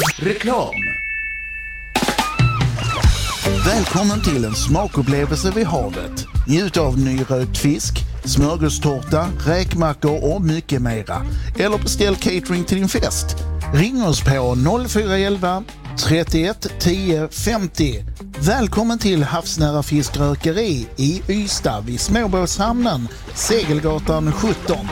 Reklam. Välkommen till en smakupplevelse vid havet. Njut av nyrökt fisk, smörgåstårta, räkmackor och mycket mera. Eller beställ catering till din fest. Ring oss på 0411 31 10 50. Välkommen till Havsnära fiskrökeri i Ystad vid Småbåtshamnen, Segelgatan 17.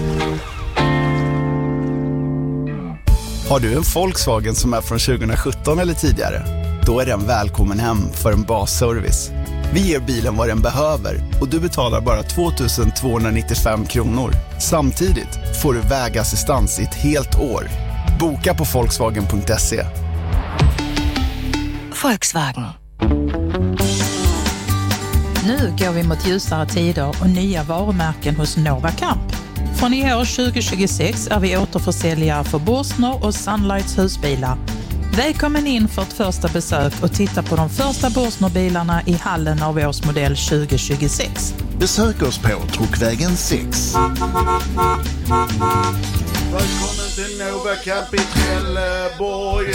Har du en Volkswagen som är från 2017 eller tidigare? Då är den välkommen hem för en basservice. Vi ger bilen vad den behöver och du betalar bara 2 295 kronor. Samtidigt får du vägassistans i ett helt år. Boka på Volkswagen.se. Volkswagen. Nu går vi mot ljusare tider och nya varumärken hos Nova Camp. Från i år 2026 är vi återförsäljare för Bosner och Sunlights husbilar. Välkommen in för ett första besök och titta på de första Bosner-bilarna i hallen av årsmodell 2026. Besök oss på Truckvägen 6. Välkommen till Nova Camp i Trelleborg.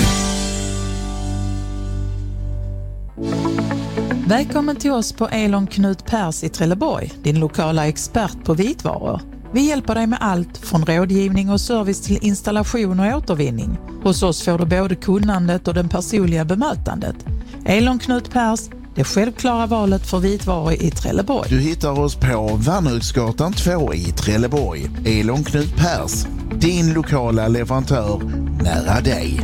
Välkommen till oss på Elon Knut Pers i Trelleborg, din lokala expert på vitvaror. Vi hjälper dig med allt från rådgivning och service till installation och återvinning. Hos oss får du både kunnandet och den personliga bemötandet. Elon Knut Pers, det självklara valet för vitvaror i Trelleborg. Du hittar oss på Värnhögsgatan 2 i Trelleborg. Elon Knut Pers, din lokala leverantör nära dig.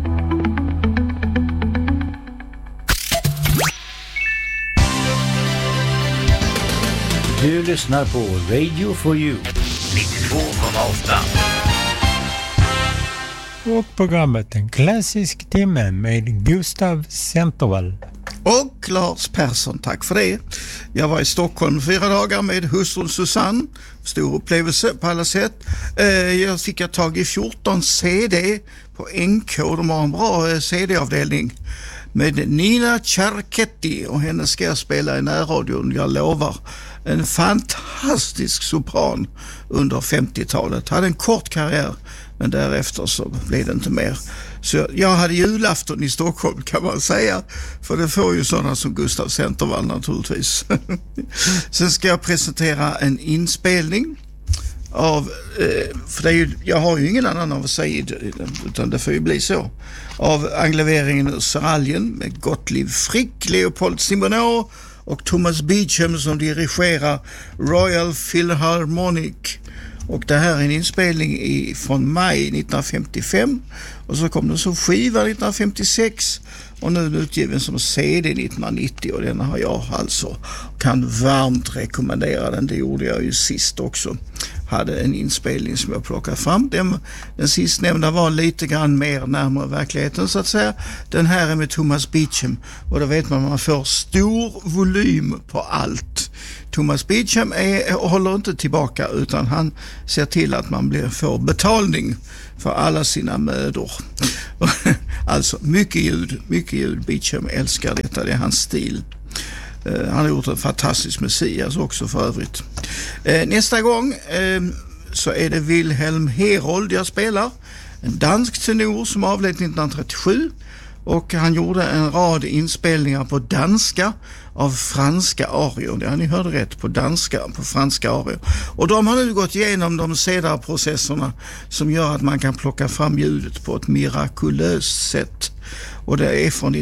Du lyssnar på Radio for You 92,8. Och programmet En klassisk timme med Gustav Centervall. Och Lars Persson, tack för det. Jag var i Stockholm 4 dagar med hustrun Susanne. Stor upplevelse på alla sätt. Jag fick tag i 14 CD på NK. De har en bra CD-avdelning. Med Nina Ciarchetti, och henne ska jag spela i närradion, jag lovar. En fantastisk sopran under 50-talet. Hade en kort karriär, men därefter så blev det inte mer. Så jag hade julafton i Stockholm, kan man säga. För det får ju sådana som Gustav Centervall naturligtvis. Sen ska jag presentera en inspelning av, för det är ju, jag har ju ingen annan av Said, utan det får ju bli så, av engleveringen ur Seraljen med Gottlieb Frick, Leopold Simoneau och Thomas Beecham som dirigerar Royal Philharmonic. Och det här är en inspelning från maj 1955, och så kom den som skiva 1956 och nu är den utgiven som CD 1990, och den har jag alltså, kan varmt rekommendera den. Det gjorde jag ju sist också. Hade en inspelning som jag plockade fram. Den sistnämnda var lite grann mer närmare verkligheten så att säga. Den här är med Thomas Beecham, och då vet man får stor volym på allt. Thomas Beecham håller inte tillbaka, utan han ser till att man får betalning för alla sina mödor. Alltså mycket ljud. Beecham älskar detta, det är hans stil. Han har gjort en fantastisk Messias också för övrigt. Nästa gång så är det Wilhelm Herold jag spelar. En dansk tenor som avled 1937. Och han gjorde en rad inspelningar på danska av franska arior. Ja, ni hörde rätt, på franska arior. Och de har nu gått igenom de senare processerna som gör att man kan plocka fram ljudet på ett mirakulöst sätt. Och det är från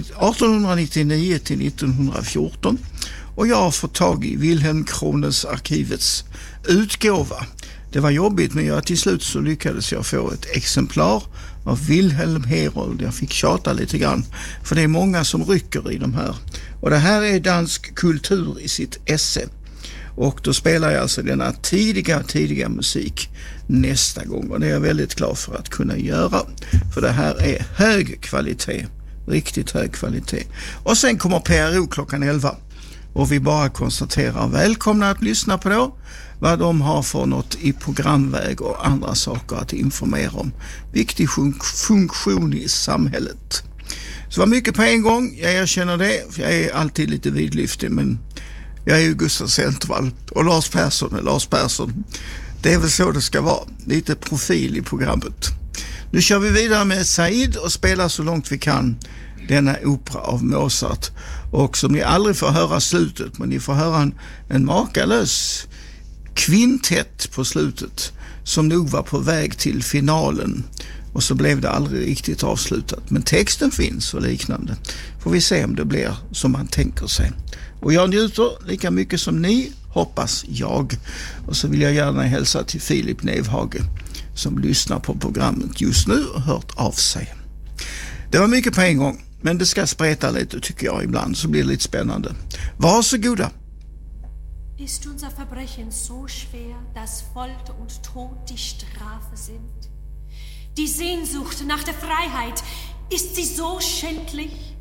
1899 till 1914. Och jag har fått tag i Wilhelm Krones arkivets utgåva. Det var jobbigt, men till slut så lyckades jag få ett exemplar av Wilhelm Herold. Jag fick tjata lite grann, för det är många som rycker i de här. Och det här är dansk kultur i sitt esse. Och då spelar jag alltså denna tidiga musik nästa gång. Och det är jag väldigt glad för att kunna göra. För det här är hög kvalitet. Riktigt hög kvalitet. Och sen kommer PRO klockan 11. Och vi bara konstaterar välkomna att lyssna på då. Vad de har för något i programväg och andra saker att informera om. Viktig funktion i samhället. Så var mycket på en gång, jag erkänner det. Jag är alltid lite vidlyftig, men jag är ju Gustav Centervall och Lars Persson. Det är väl så det ska vara. Lite profil i programmet. Nu kör vi vidare med Said och spelar så långt vi kan denna opera av Mozart. Och som ni aldrig får höra slutet, men ni får höra en makalös kvintett på slutet som nog var på väg till finalen. Och så blev det aldrig riktigt avslutat. Men texten finns och liknande. Får vi se om det blir som man tänker sig. Och jag njuter lika mycket som ni, hoppas jag. Och så vill jag gärna hälsa till Filip Nevhage som lyssnar på programmet just nu och hört av sig. Det var mycket på en gång, men det ska spreta lite tycker jag ibland, så blir det lite spännande. Varsågoda. Ist unser Verbrechen so schwer, dass Folter und Tod die Strafe sind? Die Sehnsucht nach der Freiheit, ist sie so schändlich?